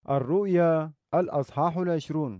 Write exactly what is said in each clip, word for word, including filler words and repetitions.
الرؤيا الأصحاح العشرون.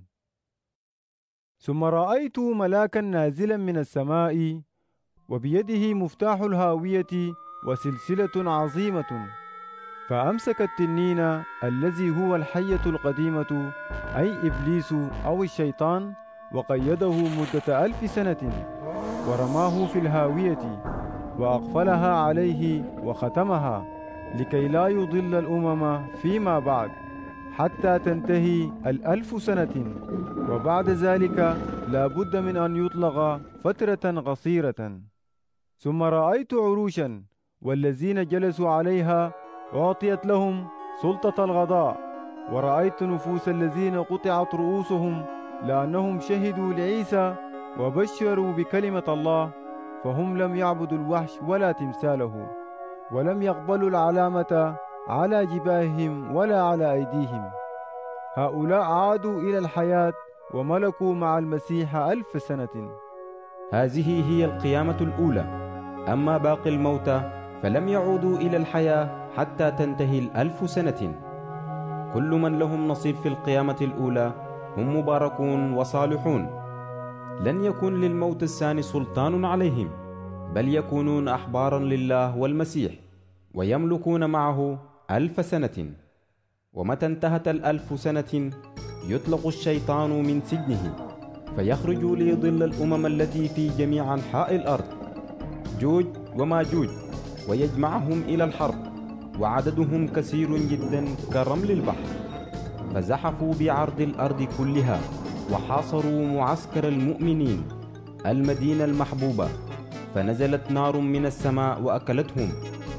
ثم رأيت ملاكا نازلا من السماء وبيده مفتاح الهاوية وسلسلة عظيمة، فأمسك التنين الذي هو الحية القديمة أي إبليس أو الشيطان، وقيده مدة ألف سنة، ورماه في الهاوية وأقفلها عليه وختمها، لكي لا يضل الأمم فيما بعد حتى تنتهي الألف سنة، وبعد ذلك لا بد من أن يطلق فترة قصيرة. ثم رأيت عروشا، والذين جلسوا عليها أعطيت لهم سلطة الغضاء، ورأيت نفوس الذين قطعت رؤوسهم لأنهم شهدوا لعيسى وبشروا بكلمة الله، فهم لم يعبدوا الوحش ولا تمثاله، ولم يقبلوا العلامة على جباههم ولا على أيديهم. هؤلاء عادوا إلى الحياة وملكوا مع المسيح ألف سنة. هذه هي القيامة الأولى. أما باقي الموتى فلم يعودوا إلى الحياة حتى تنتهي الألف سنة. كل من لهم نصيب في القيامة الأولى هم مباركون وصالحون. لن يكون للموت الثاني سلطان عليهم، بل يكونون أحبارا لله والمسيح، ويملكون معه ألف سنة. ومتى انتهت الألف سنة يطلق الشيطان من سجنه، فيخرج ليضل الأمم التي في جميع أنحاء الأرض، جوج وماجوج، ويجمعهم إلى الحرب، وعددهم كثير جدا كرمل البحر. فزحفوا بعرض الأرض كلها، وحاصروا معسكر المؤمنين المدينة المحبوبة، فنزلت نار من السماء وأكلتهم.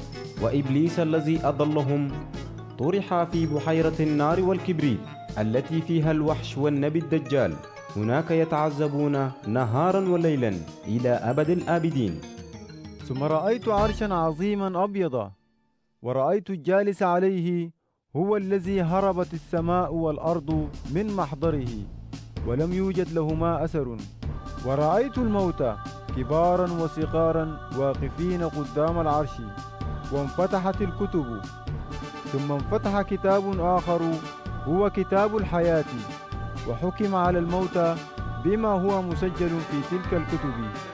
وإبليس الذي أضلهم طرح في بحيرة النار والكبريت التي فيها الوحش والنبي الدجال، هناك يتعذبون نهارا وليلا إلى أبد الآبدين. ثم رأيت عرشا عظيما أبيضا، ورأيت الجالس عليه هو الذي هربت السماء والأرض من محضره، ولم يوجد لهما أثر. ورأيت الموتى كبارا وصغارا واقفين قدام العرش، وانفتحت الكتب. ثم انفتح كتاب آخر هو كتاب الحياة، وحكم على الموتى بما هو مسجل في تلك الكتب.